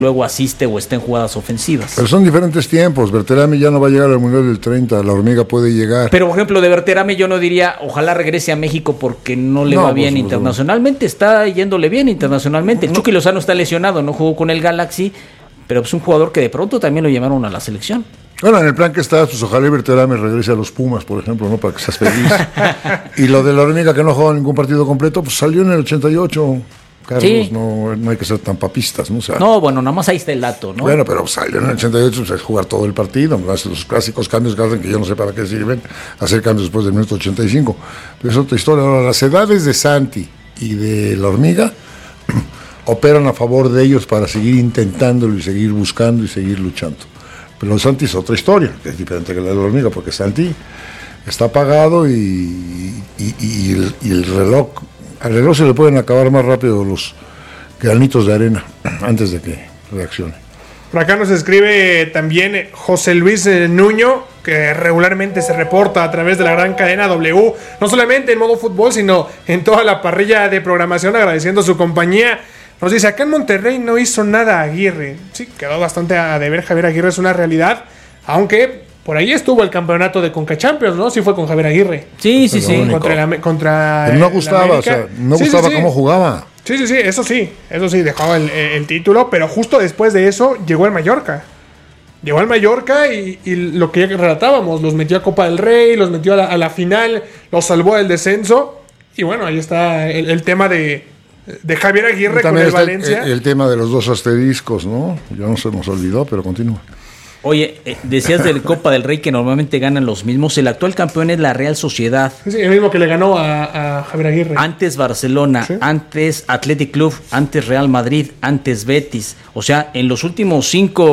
luego asiste o está en jugadas ofensivas. Pero son diferentes tiempos. Berterame ya no va a llegar al Mundial del 30, la Hormiga puede llegar. Pero, por ejemplo, de Berterame yo no diría, ojalá regrese a México porque no le va bien internacionalmente. Está yéndole bien internacionalmente. El Chucky Lozano está lesionado, no jugó con el Galaxy, pero es un jugador que de pronto también lo llamaron a la selección. Bueno, en el plan que está, pues ojalá Berterame regrese a los Pumas, por ejemplo, ¿no? Para que seas feliz. Y lo de la Hormiga, que no jugó ningún partido completo, pues salió en el 88. Carlos, sí. No hay que ser tan papistas, ¿no? O sea, no, bueno, nada más ahí está el dato, ¿no? Bueno, pero salió en el 88, pues, es jugar todo el partido, los clásicos cambios que hacen, que yo no sé para qué sirven, hacer cambios después del minuto 85. Pero es otra historia. Ahora, las edades de Santi y de la Hormiga operan a favor de ellos para seguir intentándolo y seguir buscando y seguir luchando. Pero Santi es otra historia, que es diferente que la de la Hormiga, porque Santi está apagado y el reloj... Al reloj se le pueden acabar más rápido los granitos de arena antes de que reaccione. Por acá nos escribe también José Luis Nuño, que regularmente se reporta a través de la gran cadena W, no solamente en modo fútbol, sino en toda la parrilla de programación, agradeciendo su compañía. Nos dice, acá en Monterrey no hizo nada Aguirre. Sí, quedó bastante a deber Javier Aguirre, es una realidad, aunque... Por ahí estuvo el campeonato de Conca Champions, ¿no? Sí fue con Javier Aguirre. Sí. Contra pero no gustaba, o sea, no gustaba cómo jugaba. Sí, eso sí, dejaba el título, pero justo después de eso llegó al Mallorca. Llegó al Mallorca y lo que ya relatábamos, los metió a Copa del Rey, los metió a la final, los salvó del descenso. Y bueno, ahí está el tema de Javier Aguirre con el Valencia. El tema de los 2 asteriscos, ¿no? Ya no se nos olvidó, pero continúa. Oye, decías del Copa del Rey que normalmente ganan los mismos. El actual campeón es la Real Sociedad. Sí, el mismo que le ganó a Javier Aguirre. Antes Barcelona, ¿sí? Antes Athletic Club, antes Real Madrid, antes Betis. O sea, en los últimos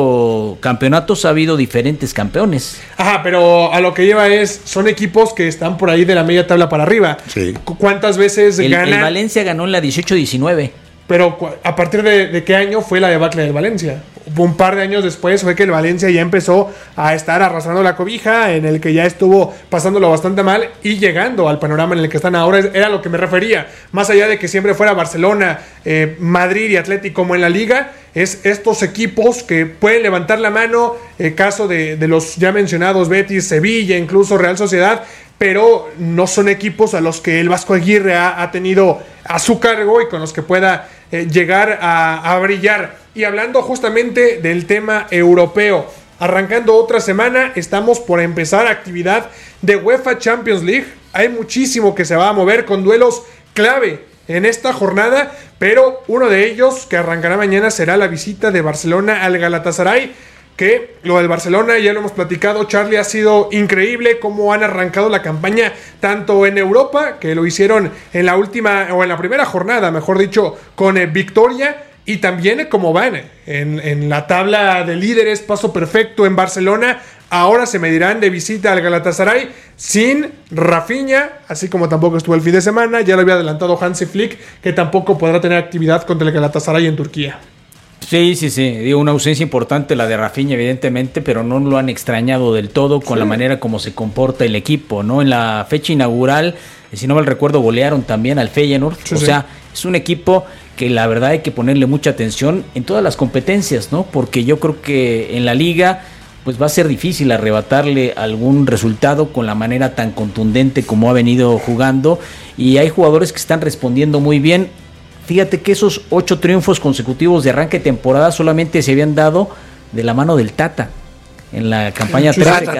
5 campeonatos ha habido diferentes campeones. Ajá, pero a lo que lleva son equipos que están por ahí de la media tabla para arriba. Sí. ¿Cuántas veces ganan? El Valencia ganó en la 18-19. Pero ¿a partir de qué año fue la debacle del Valencia? Un par de años después fue que el Valencia ya empezó a estar arrastrando la cobija, en el que ya estuvo pasándolo bastante mal y llegando al panorama en el que están ahora. Era lo que me refería. Más allá de que siempre fuera Barcelona, Madrid y Atlético como en la Liga, es estos equipos que pueden levantar la mano, caso de los ya mencionados Betis, Sevilla, incluso Real Sociedad, pero no son equipos a los que el Vasco Aguirre ha tenido a su cargo y con los que pueda llegar a brillar. Y hablando justamente del tema europeo, arrancando otra semana, estamos por empezar actividad de UEFA Champions League. Hay muchísimo que se va a mover con duelos clave en esta jornada, pero uno de ellos que arrancará mañana será la visita de Barcelona al Galatasaray. Que lo del Barcelona, ya lo hemos platicado, Charlie, ha sido increíble cómo han arrancado la campaña tanto en Europa, que lo hicieron en la última, o en la primera jornada, mejor dicho, con victoria, y también cómo van en la tabla de líderes, paso perfecto en Barcelona. Ahora se medirán de visita al Galatasaray sin Rafinha, así como tampoco estuvo el fin de semana, ya lo había adelantado Hansi Flick, que tampoco podrá tener actividad contra el Galatasaray en Turquía. Sí, digo, una ausencia importante la de Rafinha, evidentemente, pero no lo han extrañado del todo con la manera como se comporta el equipo, ¿no? En la fecha inaugural, si no mal recuerdo, golearon también al Feyenoord, sea, es un equipo que la verdad hay que ponerle mucha atención en todas las competencias, ¿no? Porque yo creo que en la Liga pues va a ser difícil arrebatarle algún resultado con la manera tan contundente como ha venido jugando, y hay jugadores que están respondiendo muy bien. Fíjate que esos 8 triunfos consecutivos de arranque de temporada solamente se habían dado de la mano del Tata. En la campaña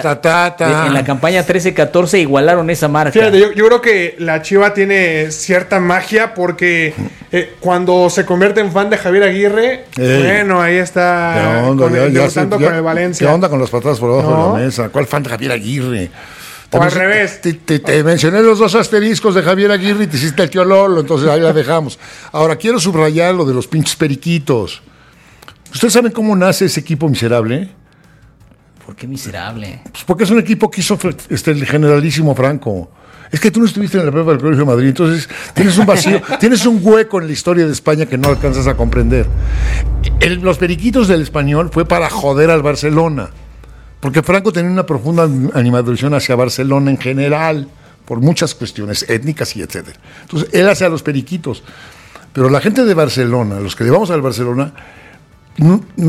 13-14 igualaron esa marca. Fíjate, yo creo que la Chiva tiene cierta magia porque cuando se convierte en fan de Javier Aguirre, bueno, ahí está con el Valencia. ¿Qué onda con las patadas por abajo de la mesa? ¿Cuál fan de Javier Aguirre? O al revés. Te mencioné los 2 asteriscos de Javier Aguirre y te hiciste el tío Lolo, entonces ahí la dejamos. Ahora, quiero subrayar lo de los pinches periquitos. ¿Ustedes saben cómo nace ese equipo miserable? ¿Por qué miserable? Pues porque es un equipo que hizo el generalísimo Franco. Es que tú no estuviste en la prepa del Colegio de Madrid, entonces tienes un vacío, tienes un hueco en la historia de España que no alcanzas a comprender. Los periquitos del Español fue para joder al Barcelona. Porque Franco tenía una profunda animadversión hacia Barcelona en general, por muchas cuestiones étnicas y etcétera. Entonces, él hace a los periquitos. Pero la gente de Barcelona, los que le vamos al Barcelona, no,